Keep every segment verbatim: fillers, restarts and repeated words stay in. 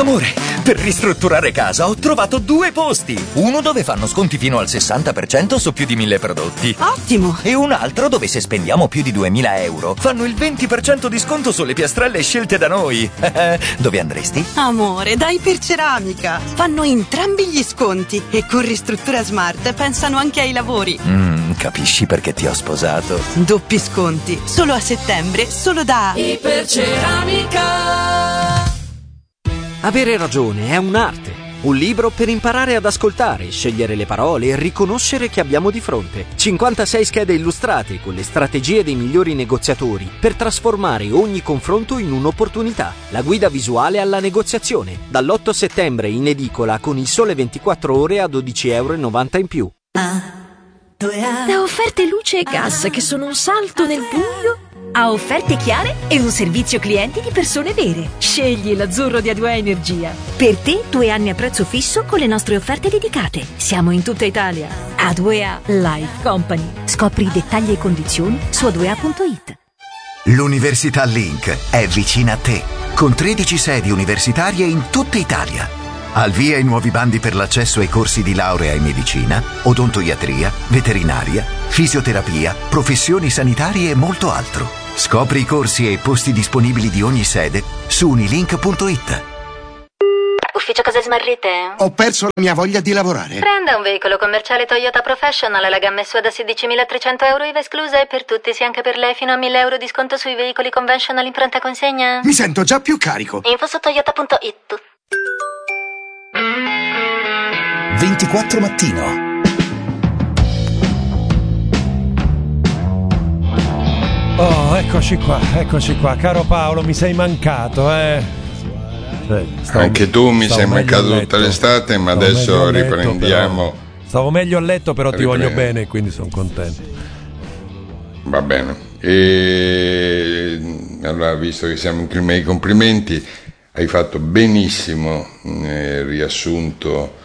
Amore, per ristrutturare casa ho trovato due posti. Uno dove fanno sconti fino al sessanta per cento su più di mille prodotti. Ottimo! E un altro dove se spendiamo più di duemila euro fanno il venti per cento di sconto sulle piastrelle scelte da noi. Dove andresti? Amore, dai Iperceramica. Fanno entrambi gli sconti e con Ristruttura Smart pensano anche ai lavori. Mm, capisci perché ti ho sposato? Doppi sconti, solo a settembre, solo da Iperceramica. Avere ragione è un'arte. Un libro per imparare ad ascoltare, scegliere le parole e riconoscere che abbiamo di fronte. cinquantasei schede illustrate con le strategie dei migliori negoziatori per trasformare ogni confronto in un'opportunità. La guida visuale alla negoziazione. Dall'otto settembre in edicola con Il Sole ventiquattro Ore a dodici virgola novanta euro in più. Da offerte luce e gas che sono un salto nel buio a offerte chiare e un servizio clienti di persone vere. Scegli l'azzurro di A due A Energia. Per te due anni a prezzo fisso con le nostre offerte dedicate. Siamo in tutta Italia. A due A Life Company. Scopri i dettagli e condizioni su a due a punto it. L'Università Link è vicina a te, con tredici sedi universitarie in tutta Italia. Al via i nuovi bandi per l'accesso ai corsi di laurea in medicina, odontoiatria, veterinaria, fisioterapia, professioni sanitarie e molto altro. Scopri i corsi e i posti disponibili di ogni sede su unilink punto it. Ufficio cose smarrite? Ho perso la mia voglia di lavorare. Prenda un veicolo commerciale Toyota Professional, la gamma S U A da sedicimilatrecento euro I V A esclusa e per tutti, sia anche per lei, fino a mille euro di sconto sui veicoli conventional in pronta consegna. Mi sento già più carico. Info su toyota punto it. ventiquattro mattino. Oh, eccoci qua, eccoci qua. Caro Paolo, mi sei mancato, eh. Cioè, stavo, Anche tu mi sei mancato tutta l'estate, ma stavo adesso letto, riprendiamo. Però, stavo meglio a letto, però ti Riprende. voglio bene, quindi sono contento. Va bene. E allora, visto che siamo in clima di complimenti, hai fatto benissimo il riassunto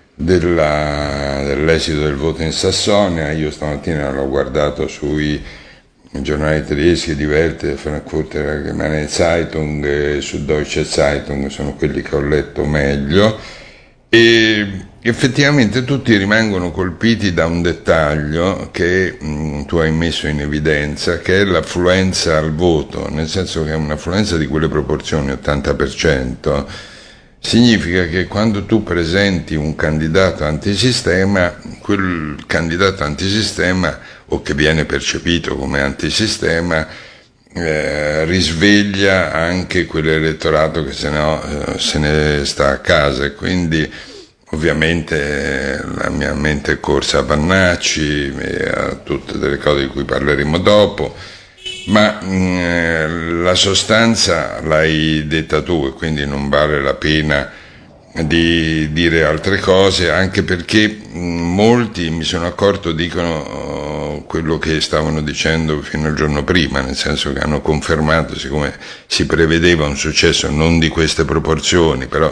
della, dell'esito del voto in Sassonia. Io stamattina l'ho guardato sui giornali tedeschi, Die Welt, Frankfurter Allgemeine Zeitung e su Deutsche Zeitung, sono quelli che ho letto meglio, e effettivamente tutti rimangono colpiti da un dettaglio che mh, tu hai messo in evidenza, che è l'affluenza al voto, nel senso che un'affluenza di quelle proporzioni, ottanta per cento, significa che quando tu presenti un candidato antisistema, quel candidato antisistema, o che viene percepito come antisistema, eh, risveglia anche quell'elettorato che se no eh, se ne sta a casa, e quindi ovviamente la mia mente è corsa a Pannacci e a tutte delle cose di cui parleremo dopo, ma mh, la sostanza l'hai detta tu e quindi non vale la pena di dire altre cose, anche perché mh, molti, mi sono accorto, dicono uh, quello che stavano dicendo fino al giorno prima, nel senso che hanno confermato, siccome si prevedeva un successo non di queste proporzioni, però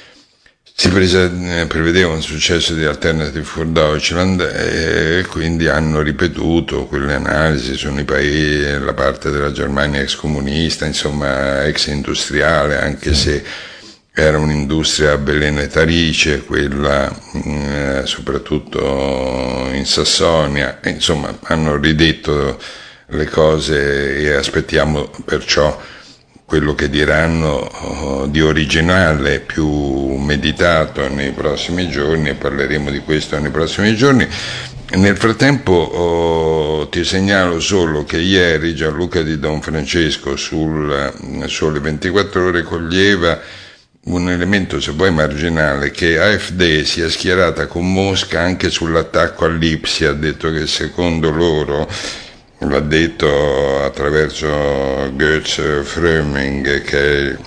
si prese, prevedeva un successo di Alternative for Deutschland, e quindi hanno ripetuto quelle analisi sui paesi, la parte della Germania ex comunista, insomma ex industriale, anche se era un'industria belenetarice quella, eh, soprattutto in Sassonia, e, insomma hanno ridetto le cose e aspettiamo perciò quello che diranno oh, di originale, più meditato nei prossimi giorni, e parleremo di questo nei prossimi giorni. Nel frattempo oh, ti segnalo solo che ieri Gianluca Di Don Francesco sul Sole ventiquattro Ore coglieva un elemento, se vuoi, marginale, che A F D sia schierata con Mosca anche sull'attacco all'Ipsia. Ha detto che secondo loro, l'ha detto attraverso Götz Frömming, che è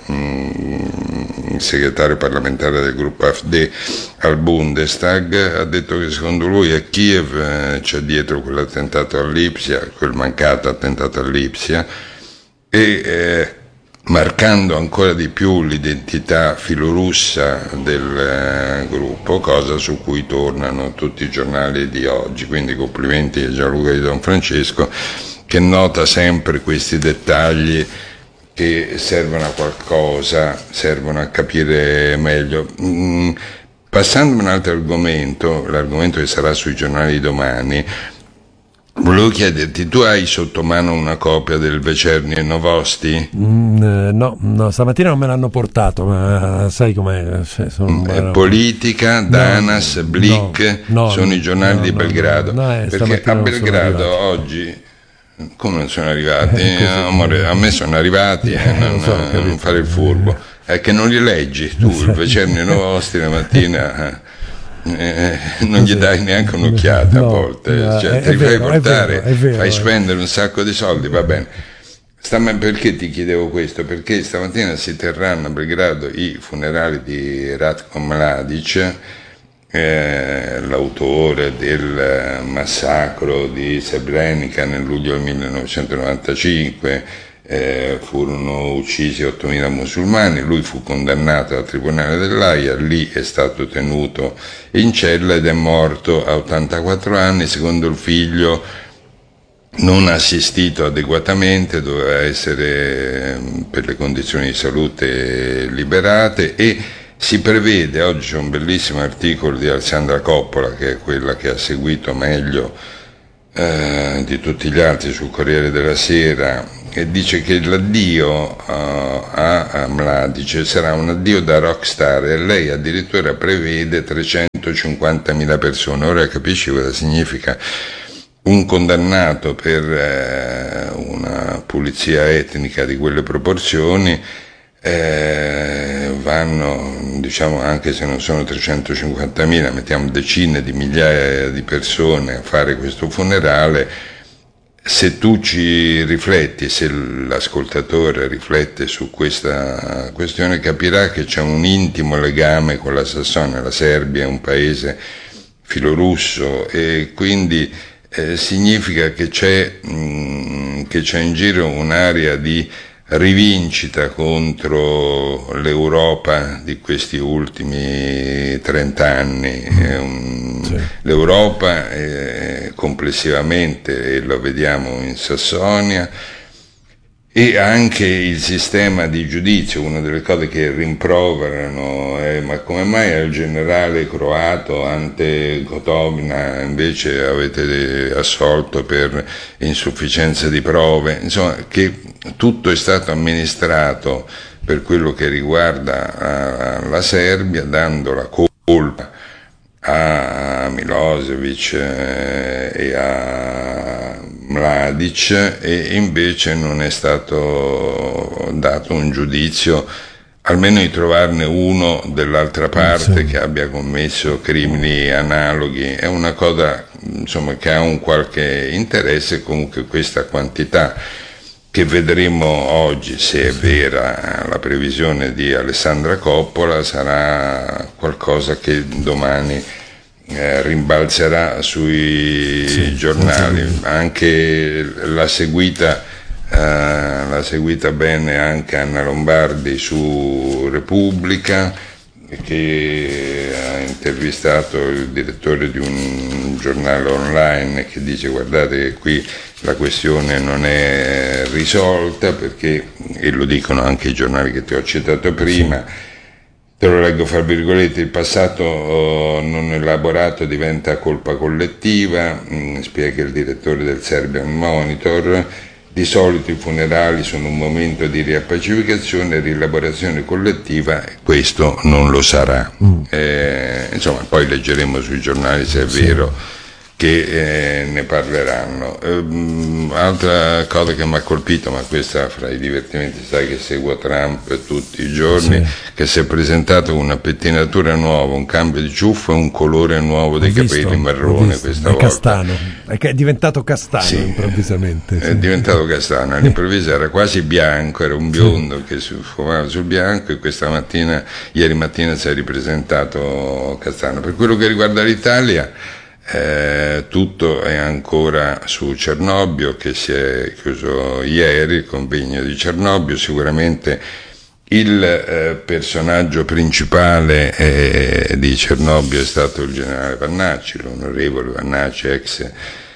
il segretario parlamentare del gruppo A F D al Bundestag, ha detto che secondo lui a Kiev c'è dietro quell'attentato all'Ipsia, quel mancato attentato all'Ipsia, e eh, marcando ancora di più l'identità filorussa del eh, gruppo, cosa su cui tornano tutti i giornali di oggi. Quindi complimenti a Gianluca Di Don Francesco, che nota sempre questi dettagli che servono a qualcosa, servono a capire meglio. Mm, passando a un altro argomento, l'argomento che sarà sui giornali di domani, volevo chiederti, tu hai sotto mano una copia del Večernje Novosti? Mm, eh, no, no, stamattina non me l'hanno portato, ma sai com'è? Cioè, sono, mm, ma, Politica, no, Danas, Blick, no, no, sono i giornali no, di no, Belgrado. no, no, eh, perché a Belgrado oggi... Come non sono arrivati? Eh, amore, a me sono arrivati, eh, non, so, non fare il furbo. È che non li leggi tu, il Večernje Novosti la mattina... Eh, non gli dai neanche un'occhiata no, a volte, cioè, ti fai portare, è vero, è vero, fai spendere un sacco di soldi, va bene. Stam- perché ti chiedevo questo? Perché stamattina si terranno a Belgrado i funerali di Ratko Mladic, eh, l'autore del massacro di Srebrenica nel luglio del millenovecentonovantacinque. Eh, furono uccisi ottomila musulmani, lui fu condannato al tribunale dell'Aia, lì è stato tenuto in cella ed è morto a ottantaquattro anni, secondo il figlio non assistito adeguatamente, doveva essere per le condizioni di salute liberate, e si prevede, oggi c'è un bellissimo articolo di Alessandra Coppola, che è quella che ha seguito meglio eh, di tutti gli altri sul Corriere della Sera, che dice che l'addio uh, a, a Mladic sarà un addio da rockstar, e lei addirittura prevede trecentocinquantamila persone. Ora capisci cosa significa un condannato per eh, una pulizia etnica di quelle proporzioni. Eh, vanno, diciamo, anche se non sono trecentocinquantamila, mettiamo decine di migliaia di persone a fare questo funerale. Se tu ci rifletti, se l'ascoltatore riflette su questa questione, capirà che c'è un intimo legame con la Sassonia. La Serbia è un paese filorusso, e quindi eh, significa che c'è, mh, che c'è in giro un'area di rivincita contro l'Europa di questi ultimi trent'anni. È un, sì. L'Europa è complessivamente, e lo vediamo in Sassonia, e anche il sistema di giudizio. Una delle cose che rimproverano è: ma come mai al generale croato Ante Gotovina invece avete assolto per insufficienza di prove? Insomma, che tutto è stato amministrato, per quello che riguarda la Serbia, dando la colpa a Milosevic e a Mladic, e invece non è stato dato un giudizio, almeno di trovarne uno dell'altra parte sì. che abbia commesso crimini analoghi. È una cosa, insomma, che ha un qualche interesse. Comunque questa quantità, che vedremo oggi se è vera la previsione di Alessandra Coppola, sarà qualcosa che domani eh, rimbalzerà sui sì, giornali. Anche la seguita, eh, l'ha seguita bene anche Anna Lombardi su Repubblica, che ha intervistato il direttore di un giornale online, che dice: guardate che qui la questione non è risolta, perché, e lo dicono anche i giornali che ti ho citato prima, te lo leggo fra virgolette: il passato non elaborato diventa colpa collettiva, mh, spiega il direttore del Serbian Monitor. Di solito i funerali sono un momento di riappacificazione e rielaborazione collettiva, e questo non lo sarà. Mm. Eh, insomma, poi leggeremo sui giornali se è sì. vero che eh, ne parleranno. Um, altra cosa che mi ha colpito, ma questa fra i divertimenti, sai che seguo Trump tutti i giorni, sì. che si è presentato con una pettinatura nuova, un cambio di ciuffo e un colore nuovo dei visto, capelli marrone questa è volta. Castano, è diventato castano sì. improvvisamente. Sì. È diventato castano, all'improvviso era quasi bianco, era un biondo sì. che si fumava sul bianco, e questa mattina, ieri mattina, si è ripresentato castano. Per quello che riguarda l'Italia, Eh, tutto è ancora su Cernobbio, che si è chiuso ieri, il convegno di Cernobbio. Sicuramente il eh, personaggio principale eh, di Cernobbio è stato il generale Vannacci, l'onorevole Vannacci, ex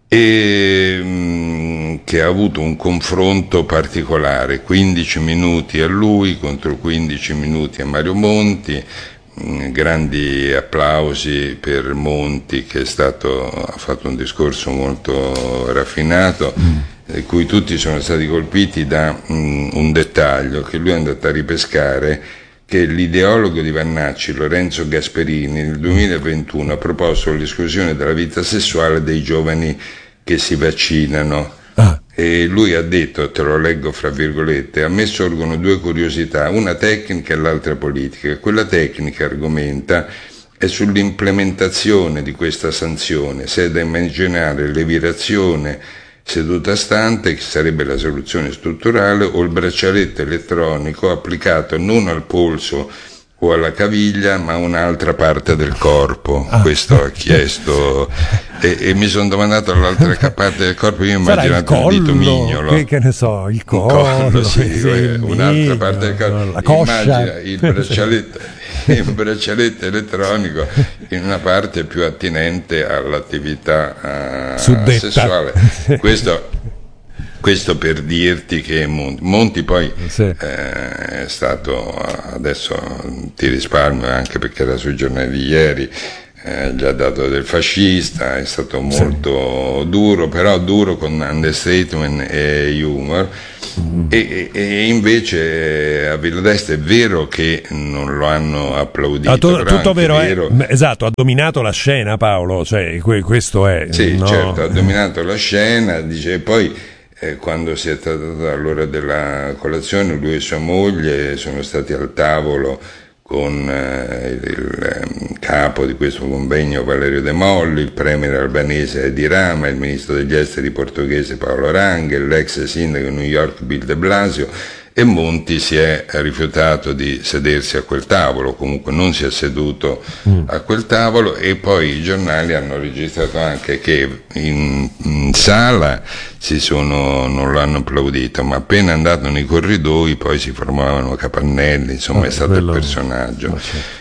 e mh, che ha avuto un confronto particolare, quindici minuti a lui contro quindici minuti a Mario Monti. Mh, grandi applausi per Monti, che è stato, ha fatto un discorso molto raffinato, mm. di cui tutti sono stati colpiti da mh, un dettaglio che lui è andato a ripescare, che l'ideologo di Vannacci, Lorenzo Gasperini, nel duemilaventuno ha proposto l'esclusione dalla vita sessuale dei giovani che si vaccinano. Ah. E lui ha detto, te lo leggo fra virgolette: a me sorgono due curiosità, una tecnica e l'altra politica. Quella tecnica, argomenta, è sull'implementazione di questa sanzione, se è da immaginare l'evirazione seduta stante, che sarebbe la soluzione strutturale, o il braccialetto elettronico applicato non al polso o alla caviglia, ma a un'altra parte del corpo. Ah. Questo ha chiesto, e, e mi sono domandato all'altra parte del corpo, io ho immaginato il collo, un dito mignolo, che, che ne so, il collo, il collo sì, sì, un'altra parte del corpo, la coscia, immagina il braccialetto, il braccialetto elettronico in una parte più attinente all'attività uh, sessuale. Questo Questo per dirti che Monti, Monti poi sì. eh, è stato, adesso ti risparmio anche perché era sui giornali di ieri, eh, gli ha dato del fascista, è stato molto sì. duro, però duro con understatement e humor. Mm. E, e invece a Villa d'Este è vero che non lo hanno applaudito, ah, to, però tutto vero, vero... È, esatto, ha dominato la scena, Paolo, cioè que, questo è sì, no? certo, ha dominato la scena, dice, poi Eh, quando si è trattato all'ora della colazione, lui e sua moglie sono stati al tavolo con eh, il, il eh, capo di questo convegno Valerio De Molli, il premier albanese Edi Rama, il ministro degli esteri portoghese Paolo Rangel, l'ex sindaco di New York Bill de Blasio, e Monti si è rifiutato di sedersi a quel tavolo, comunque non si è seduto mm. a quel tavolo, e poi i giornali hanno registrato anche che in, in sala si sono, non lo hanno applaudito, ma appena andato nei corridoi poi si formavano capannelli, insomma oh, è stato bello. Il personaggio.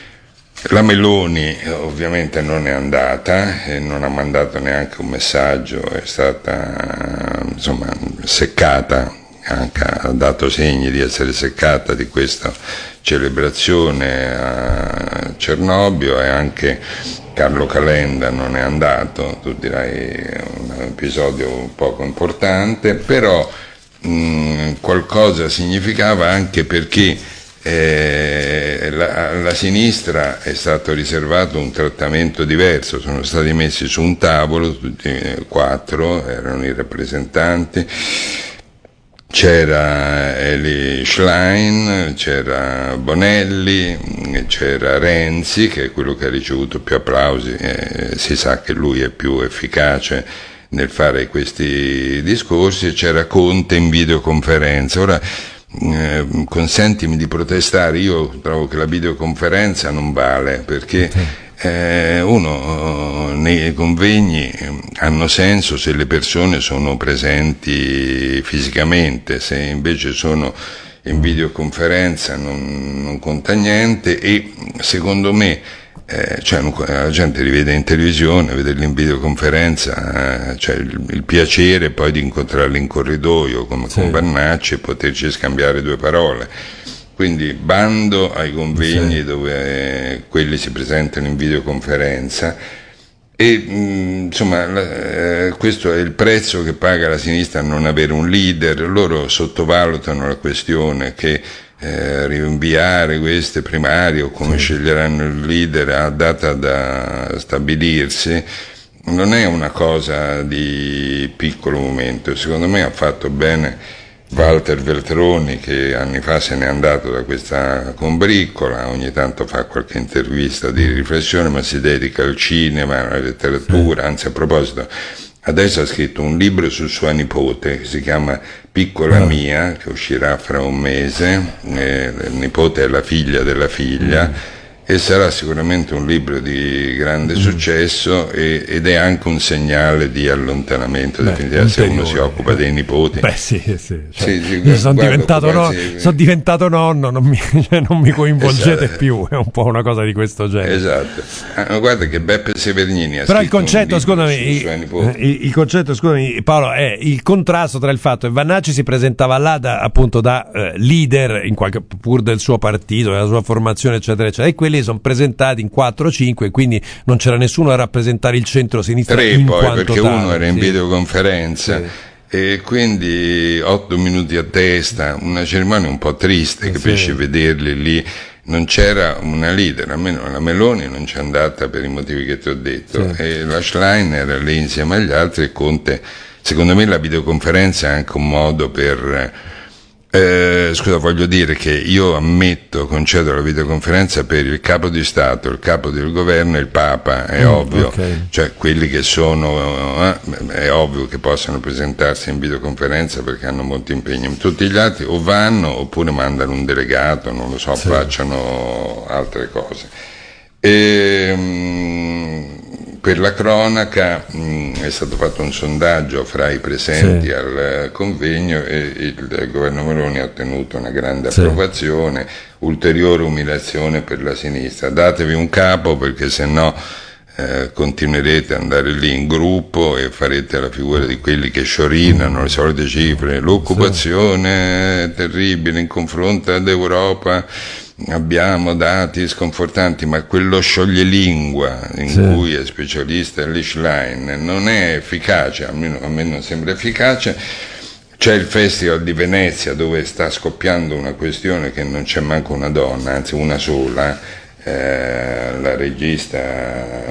La Meloni ovviamente non è andata e non ha mandato neanche un messaggio, è stata insomma seccata, anche ha dato segni di essere seccata di questa celebrazione a Cernobbio, e anche Carlo Calenda non è andato, tu dirai un episodio poco importante, però mh, qualcosa significava, anche perché eh, la, la sinistra è stato riservato un trattamento diverso, sono stati messi su un tavolo, tutti e quattro erano i rappresentanti. C'era Eli Schlein, c'era Bonelli, c'era Renzi, che è quello che ha ricevuto più applausi, eh, si sa che lui è più efficace nel fare questi discorsi, e c'era Conte in videoconferenza. Ora eh, consentimi di protestare, io trovo che la videoconferenza non vale, perché Eh, uno, nei convegni hanno senso se le persone sono presenti fisicamente, se invece sono in videoconferenza non, non conta niente, e secondo me eh, cioè, la gente li vede in televisione, vederli in videoconferenza, eh, cioè il, il piacere poi di incontrarli in corridoio come sì. con Vannacci e poterci scambiare due parole. Quindi bando ai convegni sì. dove eh, quelli si presentano in videoconferenza, e mh, insomma la, eh, questo è il prezzo che paga la sinistra a non avere un leader. Loro sottovalutano la questione che eh, rinviare queste primarie o come sì. sceglieranno il leader a data da stabilirsi non è una cosa di piccolo momento. Secondo me ha fatto bene Walter Veltroni, che anni fa se n'è andato da questa combriccola, ogni tanto fa qualche intervista di riflessione, ma si dedica al cinema, alla letteratura, anzi a proposito adesso ha scritto un libro su sua nipote che si chiama Piccola Mia, che uscirà fra un mese, eh, la nipote è la figlia della figlia, e sarà sicuramente un libro di grande mm. successo e, ed è anche un segnale di allontanamento. Beh, definitivamente se uno si occupa dei nipoti. Beh sì, sì, cioè, sì, sì io sono diventato, no, sono diventato nonno, non mi, cioè, non mi coinvolgete esatto. più, è un po' una cosa di questo genere. Esatto. Ah, guarda che Beppe Severnini ha però il concetto, scusami, il, il concetto, scusami Paolo, è il contrasto tra il fatto che Vannacci si presentava là da, appunto da eh, leader in qualche, pur del suo partito, della sua formazione eccetera eccetera, e quelli sono presentati in quattro cinque, quindi non c'era nessuno a rappresentare il centro-sinistra. Tre in poi, quanto perché tale, uno era in sì. videoconferenza. Sì. E quindi otto minuti a testa, una cerimonia un po' triste, capisci, sì. Vederli lì. Non c'era una leader, almeno la Meloni non c'è andata per i motivi che ti ho detto, sì. E la Schlein era lì insieme agli altri e Conte. Secondo me la videoconferenza è anche un modo per... Eh, scusa, voglio dire che io ammetto, concedo la videoconferenza per il capo di Stato, il capo del governo e il Papa, è mm, ovvio, okay. Cioè quelli che sono, eh, è ovvio che possano presentarsi in videoconferenza perché hanno molto impegno. Tutti gli altri o vanno oppure mandano un delegato, non lo so, sì. Facciano altre cose. E, mh, per la cronaca mh, è stato fatto un sondaggio fra i presenti sì. al convegno e il governo Meloni ha ottenuto una grande sì. approvazione, ulteriore umiliazione per la sinistra. Datevi un capo perché se no eh, continuerete ad andare lì in gruppo e farete la figura di quelli che sciorinano le solite cifre, l'occupazione è terribile in confronto ad Europa. Abbiamo dati sconfortanti, ma quello scioglilingua in sì. cui è specialista Lee Schlein non è efficace, almeno a me non sembra efficace. C'è il Festival di Venezia dove sta scoppiando una questione che non c'è manco una donna, anzi una sola, eh, la regista